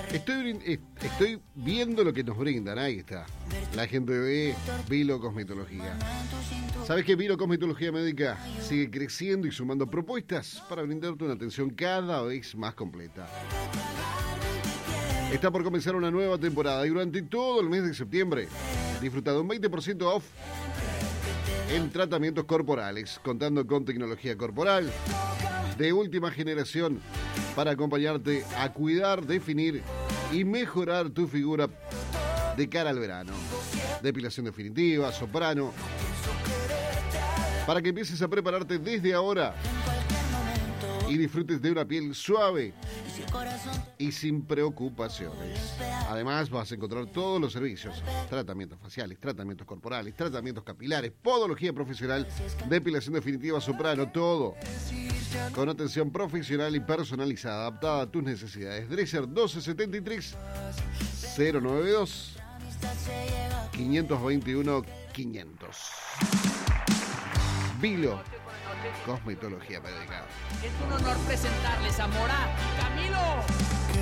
Estoy viendo lo que nos brindan. Ahí está. La gente de Vilo Cosmetología. ¿Sabes que Vilo Cosmetología Médica sigue creciendo y sumando propuestas para brindarte una atención cada vez más completa? Está por comenzar una nueva temporada y durante todo el mes de septiembre disfruta de un 20% off en tratamientos corporales, contando con tecnología corporal de última generación para acompañarte a cuidar, definir y mejorar tu figura de cara al verano. Depilación definitiva, soprano, para que empieces a prepararte desde ahora y disfrutes de una piel suave y sin preocupaciones. Además vas a encontrar todos los servicios: tratamientos faciales, tratamientos corporales, tratamientos capilares, podología profesional, depilación definitiva, soprano, todo con atención profesional y personalizada, adaptada a tus necesidades. Dresser 1273 092 521 500. Vilo Cosmetología Médica. Es un honor presentarles a Morat y Camilo.